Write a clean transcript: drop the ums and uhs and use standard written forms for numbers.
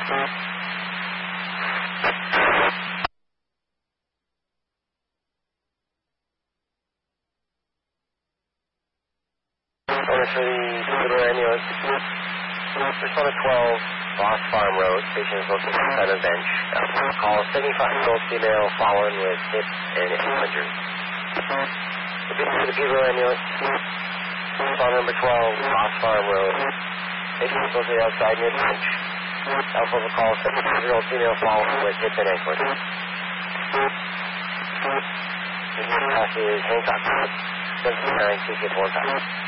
Owner for the Peterborough ambulance. Persona 12, Lost Farm Road. Patient is located inside a bench. Call 75-year-old female fallen with hip and ankle injury. Repeat to the Peterborough ambulance. Phone number 12, Lost Farm Road. Patient is located outside near the bench. Alpha will call 75-year-old female fallen with hip and ankle injury. This is Hancock. 79 2 4 5.